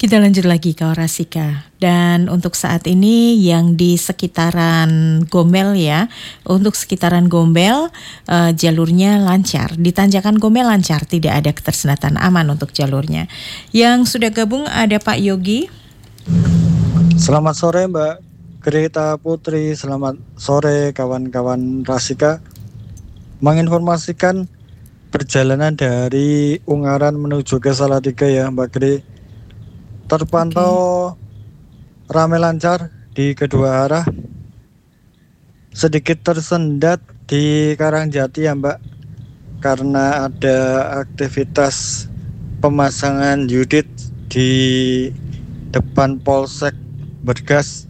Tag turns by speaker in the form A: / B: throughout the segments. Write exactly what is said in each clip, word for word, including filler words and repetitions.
A: Kita lanjut lagi ke Rasika. Dan untuk saat ini yang di sekitaran Gombel ya, untuk sekitaran Gombel uh, jalurnya lancar. Di Tanjakan Gombel lancar, tidak ada ketersendatan, aman untuk jalurnya. Yang sudah gabung ada Pak Yogi.
B: Selamat sore Mbak Greta Putri, selamat sore kawan-kawan Rasika. Menginformasikan perjalanan dari Ungaran menuju ke Salatiga ya Mbak Gre. Terpantau okay. Ramai lancar di kedua arah. Sedikit tersendat di Karangjati ya Mbak, karena ada aktivitas pemasangan unit di depan Polsek Bergas.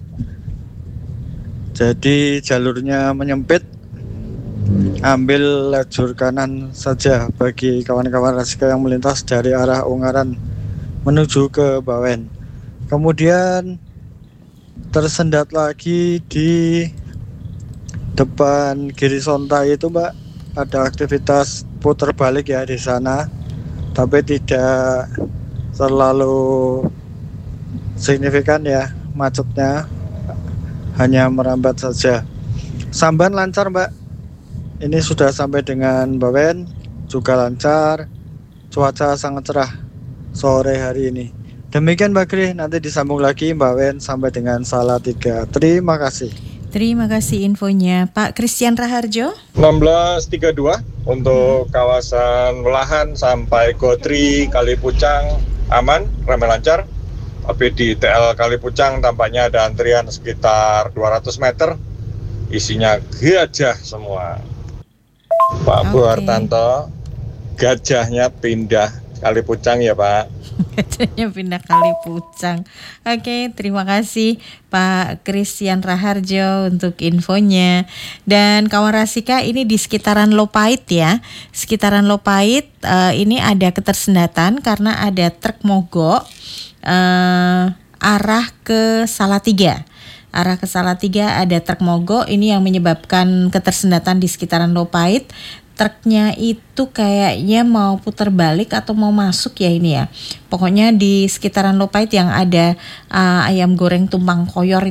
B: Jadi jalurnya menyempit. Ambil lajur kanan saja bagi kawan-kawan Rasika yang melintas dari arah Ungaran menuju ke Bawen. Kemudian tersendat lagi di depan Giri Sonta itu Mbak, ada aktivitas putar balik ya di sana, tapi tidak terlalu signifikan ya macetnya, hanya merambat saja. Samban lancar Mbak, ini sudah sampai dengan Bawen juga lancar, cuaca sangat cerah sore hari ini. Demikian Mbak Gri, nanti disambung lagi Mbak Wen sampai dengan Salatiga. Terima kasih.
A: Terima kasih infonya Pak Christian Raharjo.
C: enam belas tiga puluh dua untuk hmm. kawasan Welahan sampai Gotri Kalipucang aman, ramai lancar. Tapi di T L Kalipucang tampaknya ada antrian sekitar dua ratus meter. Isinya gajah semua. Pak okay. Bu Hartanto, gajahnya pindah Kalipucang ya Pak.
A: Gajahnya pindah Kalipucang. Oke, terima kasih Pak Christian Raharjo untuk infonya. Dan kawan Rasika, ini di sekitaran Lopait ya. Sekitaran Lopait uh, ini ada ketersendatan karena ada truk mogok uh, arah ke Salatiga. Arah ke Salatiga ada truk mogok, ini yang menyebabkan ketersendatan di sekitaran Lopait. Truknya itu kayaknya mau putar balik atau mau masuk ya ini ya. Pokoknya di sekitaran Lopait yang ada uh, ayam goreng tumpang koyor